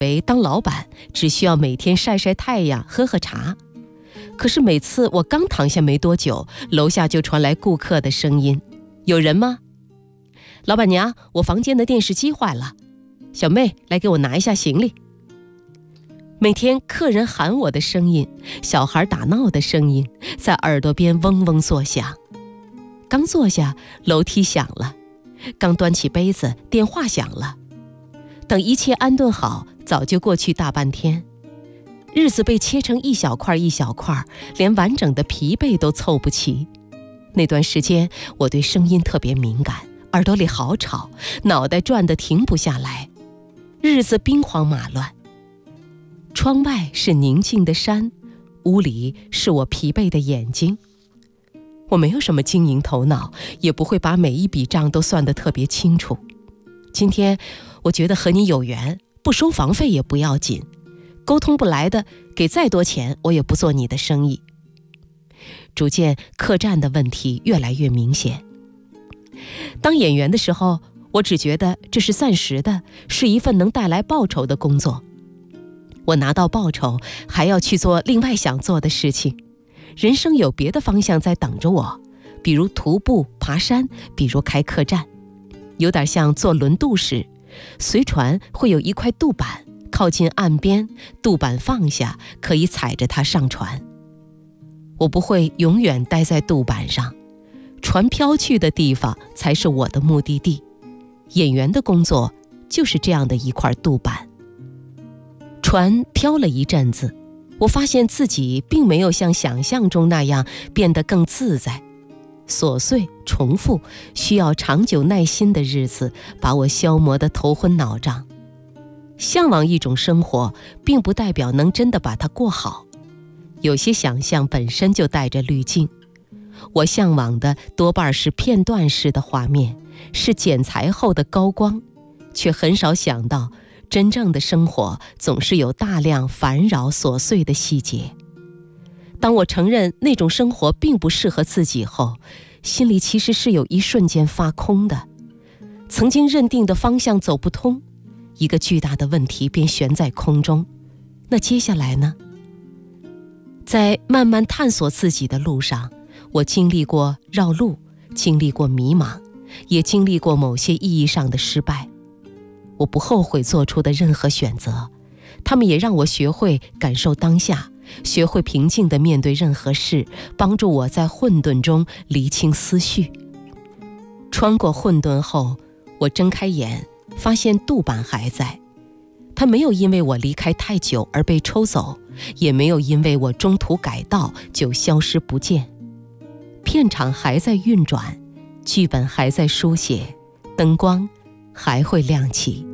为当老板只需要每天晒晒太阳喝喝茶，可是每次我刚躺下没多久，楼下就传来顾客的声音：有人吗？老板娘，我房间的电视机坏了，小妹来给我拿一下行李。每天客人喊我的声音，小孩打闹的声音在耳朵边嗡嗡作响。刚坐下，楼梯响了，刚端起杯子，电话响了。等一切安顿好，早就过去大半天。日子被切成一小块一小块，连完整的疲惫都凑不齐。那段时间我对声音特别敏感，耳朵里好吵，脑袋转得停不下来，日子兵荒马乱。窗外是宁静的山，屋里是我疲惫的眼睛。我没有什么经营头脑，也不会把每一笔账都算得特别清楚。今天我觉得和你有缘，不收房费也不要紧，沟通不来的，给再多钱我也不做你的生意。逐渐客栈的问题越来越明显。当演员的时候，我只觉得这是暂时的，是一份能带来报酬的工作。我拿到报酬，还要去做另外想做的事情。人生有别的方向在等着我，比如徒步爬山，比如开客栈。有点像坐轮渡时，随船会有一块渡板，靠近岸边，渡板放下，可以踩着它上船。我不会永远待在渡板上，船飘去的地方才是我的目的地。演员的工作就是这样的一块渡板。船飘了一阵子，我发现自己并没有像想象中那样变得更自在。琐碎重复需要长久耐心的日子把我消磨得头昏脑胀。向往一种生活，并不代表能真的把它过好。有些想象本身就带着滤镜。我向往的多半是片段式的画面，是剪裁后的高光，却很少想到真正的生活总是有大量烦扰琐碎的细节。当我承认那种生活并不适合自己后，心里其实是有一瞬间发空的。曾经认定的方向走不通，一个巨大的问题便悬在空中。那接下来呢？在慢慢探索自己的路上，我经历过绕路，经历过迷茫，也经历过某些意义上的失败。我不后悔做出的任何选择，他们也让我学会感受当下，学会平静地面对任何事，帮助我在混沌中理清思绪。穿过混沌后，我睁开眼，发现渡板还在。它没有因为我离开太久而被抽走，也没有因为我中途改道就消失不见。片场还在运转，剧本还在书写，灯光还会亮起。